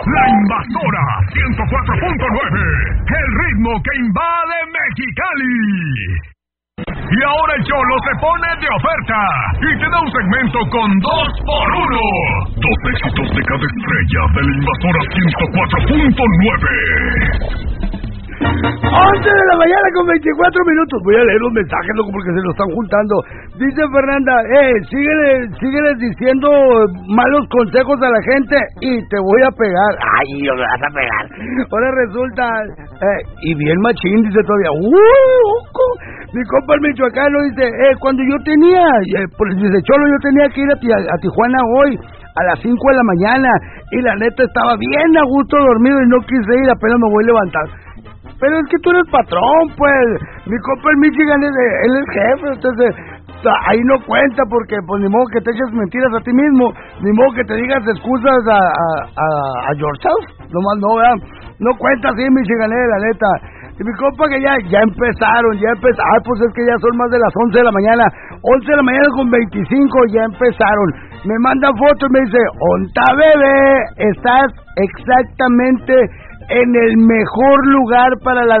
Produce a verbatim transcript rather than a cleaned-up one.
La Invasora ciento cuatro punto nueve, el ritmo que invade Mexicali. Y ahora el Cholo se pone de oferta y te da un segmento con dos por uno. Dos éxitos de cada estrella de la Invasora ciento cuatro punto nueve. once de la mañana con veinticuatro minutos. Voy a leer los mensajes, loco, porque se lo están juntando. Dice Fernanda, eh, síguele, síguele diciendo malos consejos a la gente y te voy a pegar. Ay, yo me vas a pegar. Ahora resulta, eh, y bien machín, dice todavía. Uh, mi compa el michoacano dice, eh, cuando yo tenía, eh, pues dice Cholo, yo tenía que ir a, a Tijuana hoy a las cinco de la mañana y la neta estaba bien a gusto dormido y no quise ir, apenas me voy a levantar. Pero es que tú eres patrón, pues. Mi compa el Michigan, es de, él es jefe, entonces ahí no cuenta porque, pues, ni modo que te eches mentiras a ti mismo, ni modo que te digas excusas a, a, a, a yourself, nomás no, ¿verdad? No cuenta así, Michigan, la neta. Y mi compa que ya, ya empezaron, ya empezaron, ah, pues es que ya son más de las once de la mañana, once de la mañana con veinticinco, ya empezaron. Me mandan fotos y me dice, onta bebé, estás exactamente en el mejor lugar para la